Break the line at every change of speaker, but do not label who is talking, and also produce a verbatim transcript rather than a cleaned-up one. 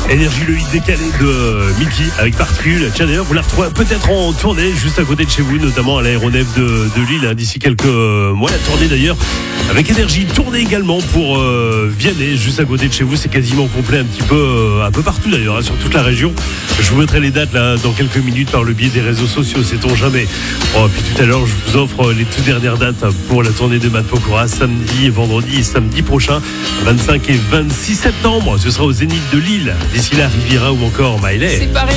Énergie, le hit décalé de euh, Mickey avec Particule. Tiens, d'ailleurs, vous la retrouvez peut-être en tournée juste à côté de chez vous, notamment à l'aéronef de, de Lille, hein, d'ici quelques euh, mois. La tournée d'ailleurs avec Énergie. Tournée également pour euh, Vianney, juste à côté de chez vous. C'est quasiment complet un petit peu, euh, un peu partout d'ailleurs, hein, sur toute la région. Je vous mettrai les dates là dans quelques minutes par le biais des réseaux sociaux, sait-on jamais. Oh, puis tout à l'heure, je vous offre les toutes dernières dates pour la tournée de Matt Pokora, samedi, vendredi et samedi prochain, vingt-cinq et vingt-six septembre. Ce sera au Zénith de Lille. D'ici là, Riviera ou encore Maëlys.